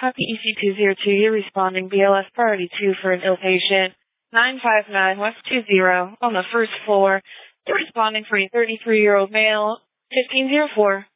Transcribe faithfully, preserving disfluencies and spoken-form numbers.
Copy E C two zero two, you're responding B L S priority two for an ill patient. nine five nine West two zero on the first floor. You're responding for a thirty-three-year-old male. fifteen oh four.